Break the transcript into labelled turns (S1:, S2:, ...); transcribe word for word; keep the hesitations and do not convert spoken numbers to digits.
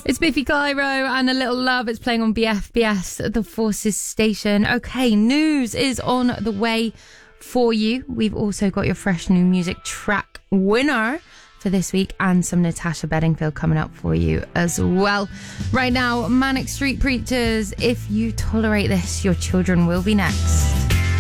S1: It's Biffy Clyro and A Little Love. It's playing on B F B S, the Forces station. Okay, news is on the way for you. We've also got your fresh new music track winner for this week and some Natasha Bedingfield coming up for you as well. Right now, Manic Street Preachers, If You Tolerate This, Your Children Will Be Next.